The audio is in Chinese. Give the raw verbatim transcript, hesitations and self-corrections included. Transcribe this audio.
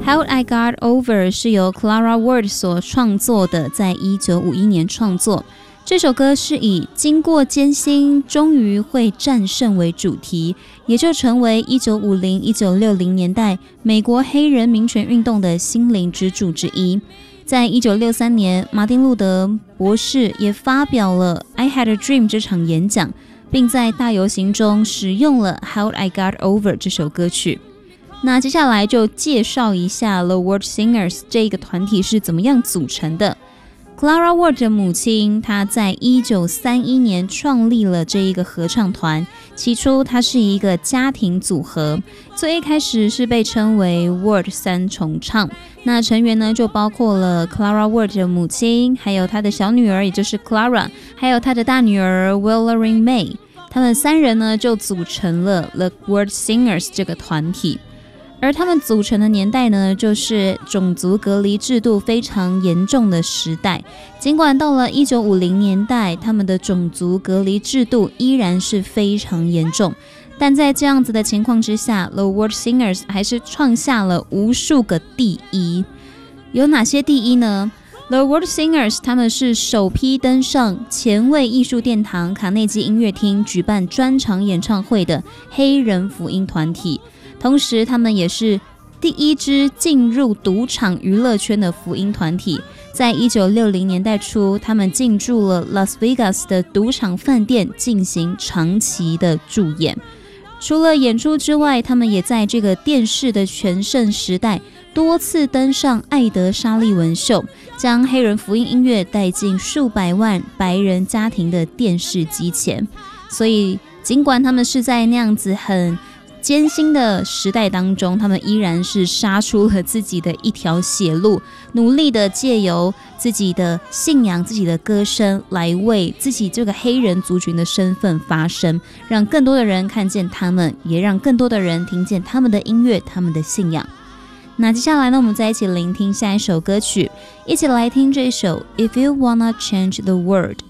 How I Got Over 是由 Clara Ward 所创作的，在一九五一年创作。这首歌是以经过艰辛终于会战胜为主题，也就成为一九五零、一九六零年代美国黑人民权运动的心灵支柱之一。在一九六三年，马丁路德博士也发表了 I Had a Dream 这场演讲，并在大游行中使用了 How I Got Over 这首歌曲。那接下来就介绍一下 The Ward Singers 这个团体是怎么样组成的。Clara Ward 的母亲，她在一九三一年创立了这一个合唱团。起初，它是一个家庭组合，最一开始是被称为 Ward 三重唱。那成员呢，就包括了 Clara Ward 的母亲，还有她的小女儿，也就是 Clara， 还有她的大女儿 Willering May。他们三人呢，就组成了 The Ward Singers 这个团体。而他们组成的年代呢，就是种族隔离制度非常严重的时代。尽管到了一九五零年代，他们的种族隔离制度依然是非常严重，但在这样子的情况之下， The Ward Singers 还是创下了无数个第一。有哪些第一呢？ The Ward Singers 他们是首批登上前卫艺术殿堂卡内基音乐厅举办专场演唱会的黑人福音团体，同时他们也是第一支进入赌场娱乐圈的福音团体。在一九六零年代初，他们进驻了 Las Vegas 的赌场饭店进行长期的驻演。除了演出之外，他们也在这个电视的全盛时代多次登上艾德莎利文秀，将黑人福音音乐带进数百万白人家庭的电视机前。所以尽管他们是在那样子很艰辛的时代当中，他们依然是杀出了自己的一条血路，努力的借由自己的信仰、自己的歌声来为自己这个黑人族群的身份发声，让更多的人看见他们，也让更多的人听见他们的音乐、他们的信仰。那接下来呢，我们再一起聆听下一首歌曲，一起来听这首 If You Wanna Change the World。